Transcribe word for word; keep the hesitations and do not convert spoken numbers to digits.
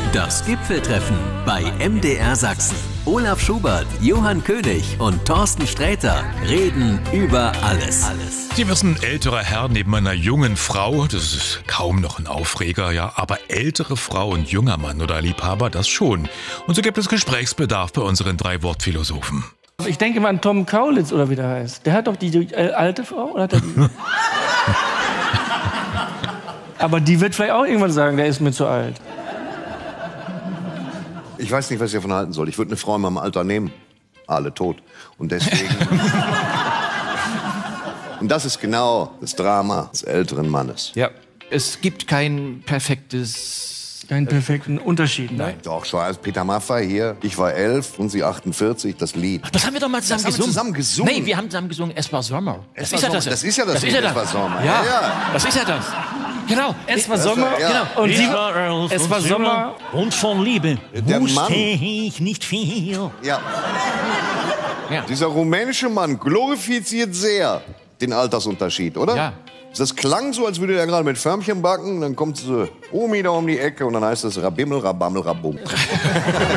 Das Gipfeltreffen bei M D R Sachsen. Olaf Schubert, Johann König und Thorsten Sträter reden über alles. Sie wissen, älterer Herr neben einer jungen Frau, das ist kaum noch ein Aufreger, ja, aber ältere Frau und junger Mann oder Liebhaber, das schon. Und so gibt es Gesprächsbedarf bei unseren drei Wortphilosophen. Ich denke mal an Tom Kaulitz, oder wie der heißt. Der hat doch die, die äh, alte Frau, oder hat er die? Aber die wird vielleicht auch irgendwann sagen, der ist mir zu alt. Ich weiß nicht, was ich davon halten soll. Ich würde eine Frau in meinem Alter nehmen. Alle tot. Und deswegen... Und das ist genau das Drama des älteren Mannes. Ja, es gibt kein perfektes... Keinen perfekten Unterschied, nein. Doch, so als Peter Maffay hier. Ich war elf und sie achtundvierzig, das Lied. Das haben wir doch mal zusammen Das haben wir gesungen. zusammen gesungen. Nee, wir haben zusammen gesungen, Es war Sommer. Es Das war ist ja Sommer. das. Das ist ja das Das Lied, ist ja Es war Sommer. Ja, Ja, ja. das ist ja das. Genau. Es war Sommer, ja. genau. Und Es sie, war, äh, es war Sommer. Und von Liebe Der wusste Mann. ich nicht viel. Ja. Ja. Dieser rumänische Mann glorifiziert sehr den Altersunterschied, oder? Ja. Das klang so, als würde er gerade mit Förmchen backen. Dann kommt so Omi da um die Ecke und dann heißt es Rabimmel, Rabammel, Rabum.